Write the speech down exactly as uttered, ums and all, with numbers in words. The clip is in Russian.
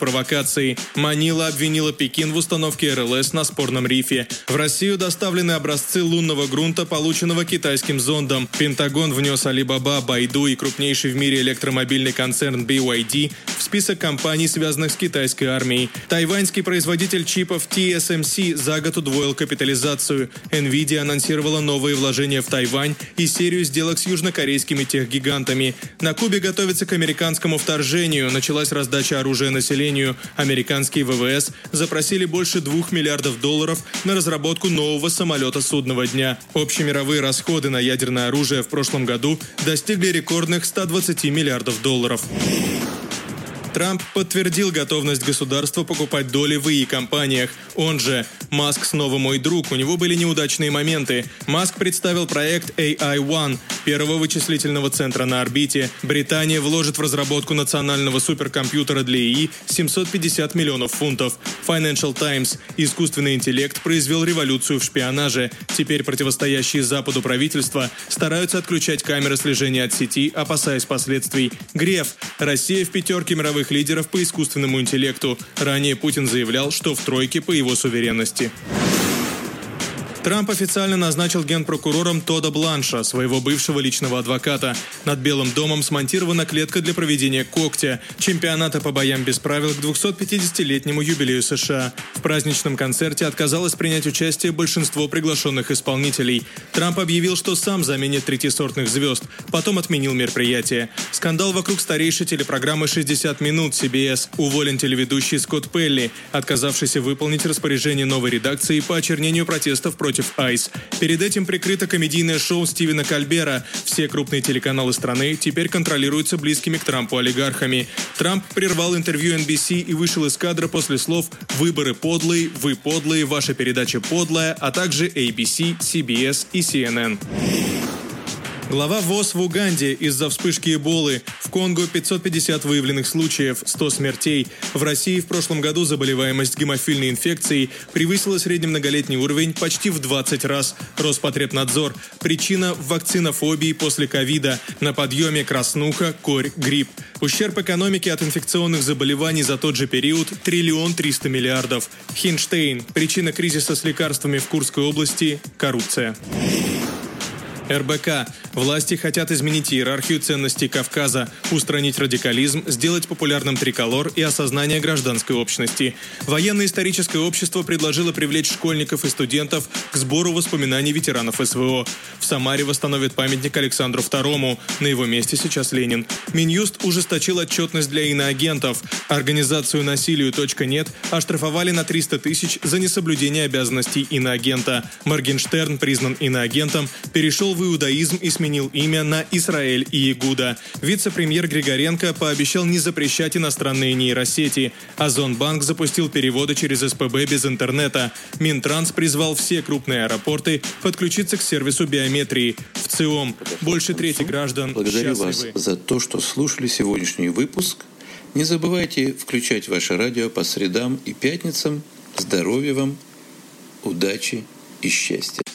провокации. Манила обвинила Пекин в установке эр эл эс на спорном рифе. В Россию доставлены образцы лунного грунта, полученного китайским зондом. Пентагон внес Alibaba, Baidu и крупнейший в мире электромобильный концерн би вай ди в список компаний, связанных с китайской армией. Тайваньский производитель чипов ти эс эм си за год удвоил капитализацию. Nvidia анонсировала новые вложения в Тайвань и серию сделок с южнокорейскими техгигантами. На Кубе готовится к американскому вторжению. Началась раздача оружия населению. Американские вэ вэ эс запросили больше двух миллиардов долларов на разработку нового самолета судного дня. Общемировые расходы на ядерное оружие в прошлом году достигли рекордных ста двадцати миллиардов долларов. Трамп подтвердил готовность государства покупать доли в и и-компаниях. Он же «Маск снова мой друг», у него были неудачные моменты. Маск представил проект эй ай One, первого вычислительного центра на орбите. Британия вложит в разработку национального суперкомпьютера для ИИ семьсот пятьдесят миллионов фунтов. Financial Times: искусственный интеллект произвел революцию в шпионаже. Теперь противостоящие Западу правительства стараются отключать камеры слежения от сети, опасаясь последствий. Греф: Россия в пятерке мировых лидеров по искусственному интеллекту. Ранее Путин заявлял, что в тройке по его суверенности. Трамп официально назначил генпрокурором Тодда Бланша, своего бывшего личного адвоката. Над Белым домом смонтирована клетка для проведения когтя, чемпионата по боям без правил к двухсотпятидесятилетнему юбилею США. В праздничном концерте отказалось принять участие большинство приглашенных исполнителей. Трамп объявил, что сам заменит третьесортных звезд, потом отменил мероприятие. Скандал вокруг старейшей телепрограммы «шестьдесят минут» си би эс. Уволен телеведущий Скотт Пелли, отказавшийся выполнить распоряжение новой редакции по очернению протестов против против айс. Перед этим прикрыто комедийное шоу Стивена Кольбера. Все крупные телеканалы страны теперь контролируются близкими к Трампу олигархами. Трамп прервал интервью эн би си и вышел из кадра после слов «Выборы подлые», «Вы подлые», «Ваша передача подлая», а также эй би си, си би эс и си эн эн. Глава ВОЗ в Уганде из-за вспышки Эболы. В Конго пятьсот пятьдесят выявленных случаев, сто смертей. В России в прошлом году заболеваемость гемофильной инфекцией превысила среднемноголетний уровень почти в двадцать раз. Роспотребнадзор: причина в вакцинофобии после ковида. На подъеме краснуха, корь, грипп. Ущерб экономике от инфекционных заболеваний за тот же период – триллион триста миллиардов. Хинштейн: причина кризиса с лекарствами в Курской области – коррупция. эр бэ ка. Власти хотят изменить иерархию ценностей Кавказа, устранить радикализм, сделать популярным триколор и осознание гражданской общности. Военно-историческое общество предложило привлечь школьников и студентов к сбору воспоминаний ветеранов эс вэ о. В Самаре восстановят памятник Александру второму. На его месте сейчас Ленин. Минюст ужесточил отчетность для иноагентов. Организацию насилию точка нет оштрафовали на триста тысяч за несоблюдение обязанностей иноагента. Моргенштерн признан иноагентом, перешел в иудаизм и сменил имя на Исраэль и Игуда. Вице-премьер Григоренко пообещал не запрещать иностранные нейросети. Озонбанк запустил переводы через эс пэ бэ без интернета. Минтранс призвал все крупные аэропорты подключиться к сервису биометрии. В ЦИОМ больше трети граждан Благодарю счастливы. вас за то, что слушали сегодняшний выпуск. Не забывайте включать ваше радио по средам и пятницам. Здоровья вам, удачи и счастья.